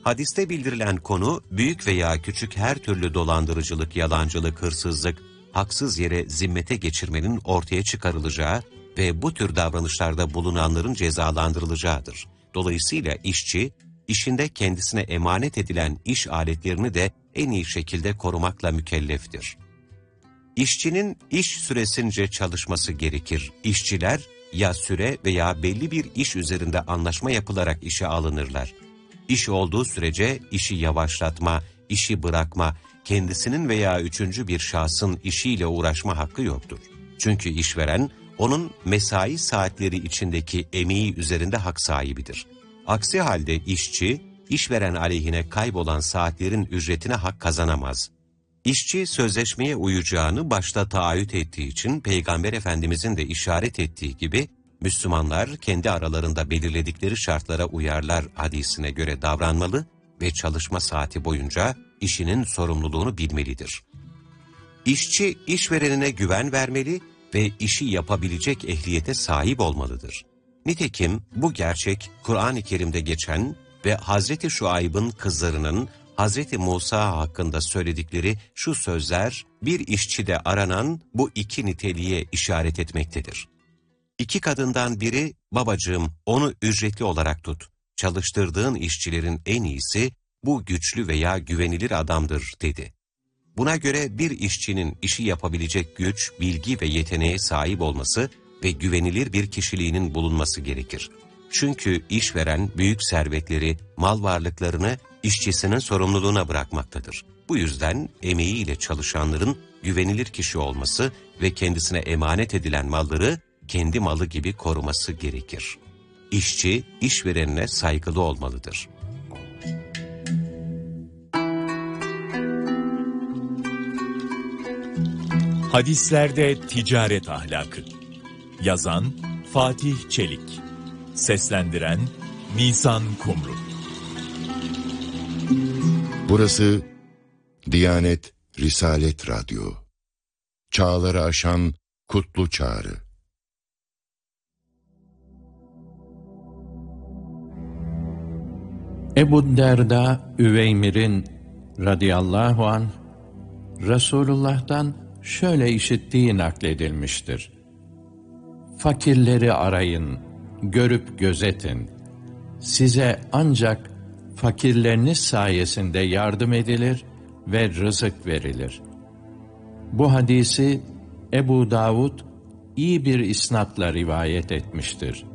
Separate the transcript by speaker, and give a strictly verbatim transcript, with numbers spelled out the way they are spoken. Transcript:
Speaker 1: Hadiste bildirilen konu, büyük veya küçük her türlü dolandırıcılık, yalancılık, hırsızlık, haksız yere zimmete geçirmenin ortaya çıkarılacağı ve bu tür davranışlarda bulunanların cezalandırılacağıdır. Dolayısıyla işçi, işinde kendisine emanet edilen iş aletlerini de en iyi şekilde korumakla mükelleftir. İşçinin iş süresince çalışması gerekir. İşçiler ya süre veya belli bir iş üzerinde anlaşma yapılarak işe alınırlar. İş olduğu sürece işi yavaşlatma, işi bırakma, kendisinin veya üçüncü bir şahsın işiyle uğraşma hakkı yoktur. Çünkü işveren, onun mesai saatleri içindeki emeği üzerinde hak sahibidir. Aksi halde işçi, işveren aleyhine kaybolan saatlerin ücretine hak kazanamaz. İşçi sözleşmeye uyacağını başta taahhüt ettiği için Peygamber Efendimizin de işaret ettiği gibi, Müslümanlar kendi aralarında belirledikleri şartlara uyarlar hadisine göre davranmalı ve çalışma saati boyunca işinin sorumluluğunu bilmelidir. İşçi, işverenine güven vermeli ve işi yapabilecek ehliyete sahip olmalıdır. Nitekim bu gerçek Kur'an-ı Kerim'de geçen ve Hazreti Şuayb'ın kızlarının Hazreti Musa hakkında söyledikleri şu sözler bir işçide aranan bu iki niteliğe işaret etmektedir. İki kadından biri, babacığım onu ücretli olarak tut. Çalıştırdığın işçilerin en iyisi bu güçlü veya güvenilir adamdır dedi. Buna göre bir işçinin işi yapabilecek güç, bilgi ve yeteneğe sahip olması ve güvenilir bir kişiliğinin bulunması gerekir. Çünkü işveren büyük servetleri, mal varlıklarını işçisinin sorumluluğuna bırakmaktadır. Bu yüzden emeğiyle çalışanların güvenilir kişi olması ve kendisine emanet edilen malları kendi malı gibi koruması gerekir. İşçi, işverenine saygılı olmalıdır.
Speaker 2: Hadislerde ticaret ahlakı. Yazan Fatih Çelik. Seslendiren Nisan Kumru.
Speaker 3: Burası Diyanet Risalet Radyo. Çağları aşan kutlu çağrı.
Speaker 4: Ebu Derda Üveymir'in radıyallahu anh, Resulullah'tan şöyle işittiği nakledilmiştir. Fakirleri arayın, görüp gözetin. Size ancak fakirleriniz sayesinde yardım edilir ve rızık verilir. Bu hadisi Ebu Davud iyi bir isnatla rivayet etmiştir.